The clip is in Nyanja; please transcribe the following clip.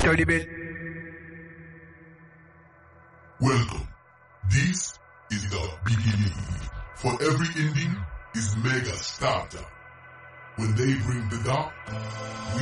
After the bell. Welcome. This is the beginning. For every ending is mega starter. When they bring the dark, we